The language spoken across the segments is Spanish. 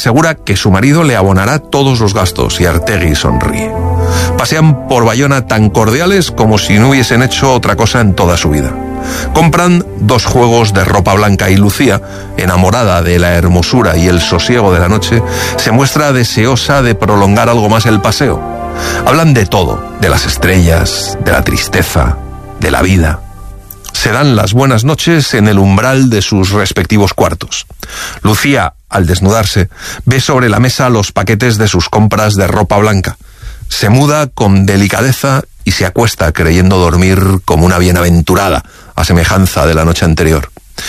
asegura que su marido le abonará todos los gastos y Artegui sonríe. Pasean por Bayona tan cordiales como si no hubiesen hecho otra cosa en toda su vida. Compran 2 juegos de ropa blanca y Lucía, enamorada de la hermosura y el sosiego de la noche, se muestra deseosa de prolongar algo más el paseo. Hablan de todo, de las estrellas, de la tristeza, de la vida. Se dan las buenas noches en el umbral de sus respectivos cuartos. Lucía, al desnudarse, ve sobre la mesa los paquetes de sus compras de ropa blanca. Se muda con delicadeza y se acuesta creyendo dormir como una bienaventurada, a semejanza de la noche anterior.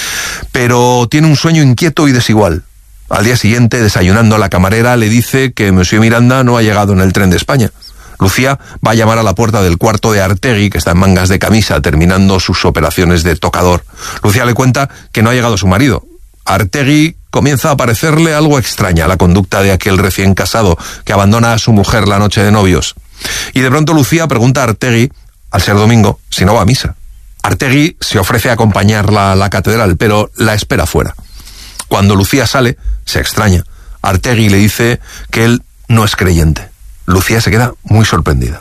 Pero tiene un sueño inquieto y desigual. Al día siguiente, desayunando, la camarera le dice que Monsieur Miranda no ha llegado en el tren de España. Lucía va a llamar a la puerta del cuarto de Artegui, que está en mangas de camisa, terminando sus operaciones de tocador. Lucía le cuenta que no ha llegado su marido. Artegui comienza a parecerle algo extraña la conducta de aquel recién casado que abandona a su mujer la noche de novios. Y de pronto Lucía pregunta a Artegui, al ser domingo, si no va a misa. Artegui se ofrece a acompañarla a la catedral, pero la espera fuera. Cuando Lucía sale, se extraña. Artegui le dice que él no es creyente. Lucía se queda muy sorprendida.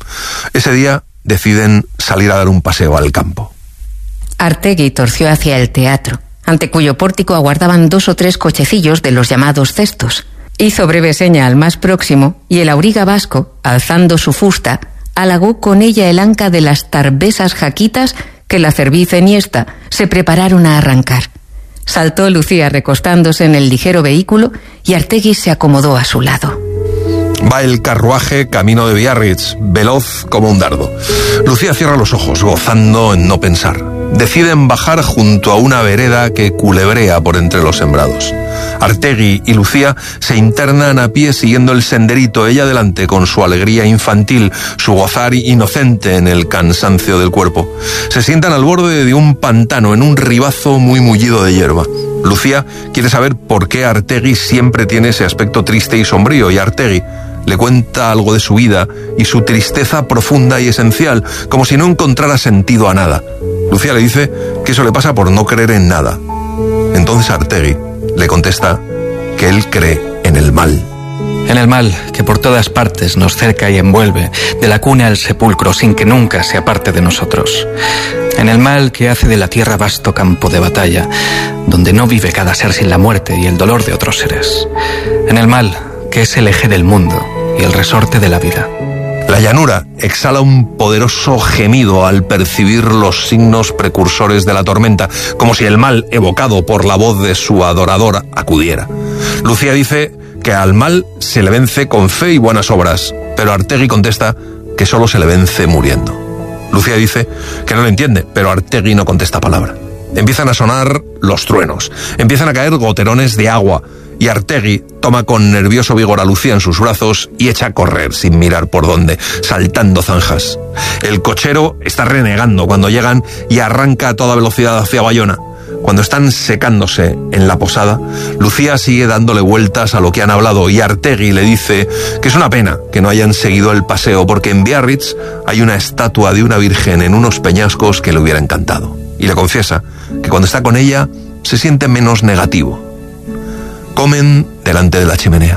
Ese día deciden salir a dar un paseo al campo. Artegui torció hacia el teatro, ante cuyo pórtico aguardaban 2 o 3 cochecillos de los llamados cestos. Hizo breve seña al más próximo y el auriga vasco, alzando su fusta, halagó con ella el anca de las tarbesas jaquitas que la cerviz enhiesta se prepararon a arrancar. Saltó Lucía recostándose en el ligero vehículo y Artegui se acomodó a su lado. Va el carruaje camino de Biarritz, veloz como un dardo. Lucía cierra los ojos, gozando en no pensar. Deciden bajar junto a una vereda que culebrea por entre los sembrados. Artegui y Lucía se internan a pie siguiendo el senderito, ella delante con su alegría infantil, su gozar inocente en el cansancio del cuerpo. Se sientan al borde de un pantano, en un ribazo muy mullido de hierba. Lucía quiere saber por qué Artegui siempre tiene ese aspecto triste y sombrío, y Artegui le cuenta algo de su vida y su tristeza profunda y esencial, como si no encontrara sentido a nada. Lucía le dice que eso le pasa por no creer en nada. Entonces Artegui le contesta que él cree en el mal. En el mal que por todas partes nos cerca y envuelve, de la cuna al sepulcro sin que nunca se aparte de nosotros. En el mal que hace de la tierra vasto campo de batalla, donde no vive cada ser sin la muerte y el dolor de otros seres. En el mal que es el eje del mundo y el resorte de la vida. La llanura exhala un poderoso gemido al percibir los signos precursores de la tormenta, como si el mal evocado por la voz de su adorador acudiera. Lucía dice que al mal se le vence con fe y buenas obras, pero Artegui contesta que solo se le vence muriendo. Lucía dice que no lo entiende, pero Artegui no contesta palabra. Empiezan a sonar los truenos, empiezan a caer goterones de agua, y Artegui toma con nervioso vigor a Lucía en sus brazos y echa a correr sin mirar por dónde, saltando zanjas. El cochero está renegando cuando llegan y arranca a toda velocidad hacia Bayona. Cuando están secándose en la posada, Lucía sigue dándole vueltas a lo que han hablado y Artegui le dice que es una pena que no hayan seguido el paseo porque en Biarritz hay una estatua de una virgen en unos peñascos que le hubiera encantado. Y le confiesa que cuando está con ella se siente menos negativo. Comen delante de la chimenea.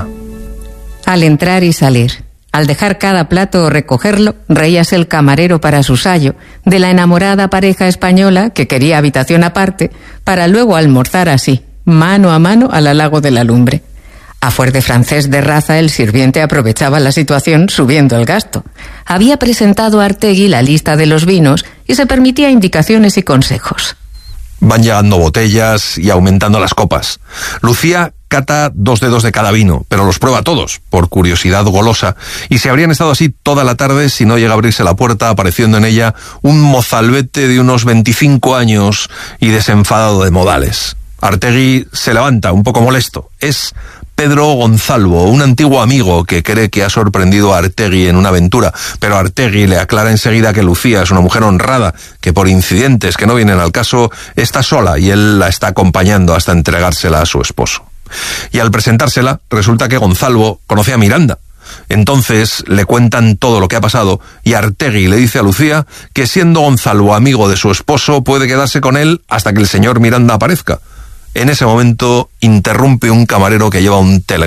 Al entrar y salir, al dejar cada plato o recogerlo, reíase el camarero para su sayo de la enamorada pareja española que quería habitación aparte para luego almorzar así, mano a mano al halago de la lumbre. A fuer de francés de raza, el sirviente aprovechaba la situación subiendo el gasto. Había presentado a Artegui la lista de los vinos y se permitía indicaciones y consejos. Van llegando botellas y aumentando las copas. Lucía cata 2 dedos de cada vino, pero los prueba todos, por curiosidad golosa, y se habrían estado así toda la tarde si no llega a abrirse la puerta, apareciendo en ella un mozalbete de unos 25 años y desenfadado de modales. Artegui se levanta, un poco molesto. Es Pedro Gonzalvo, un antiguo amigo que cree que ha sorprendido a Artegui en una aventura, pero Artegui le aclara enseguida que Lucía es una mujer honrada, que por incidentes que no vienen al caso está sola y él la está acompañando hasta entregársela a su esposo. Y al presentársela, resulta que Gonzalvo conoce a Miranda. Entonces le cuentan todo lo que ha pasado y Artegui le dice a Lucía que siendo Gonzalvo amigo de su esposo puede quedarse con él hasta que el señor Miranda aparezca. En ese momento interrumpe un camarero que lleva un telegrama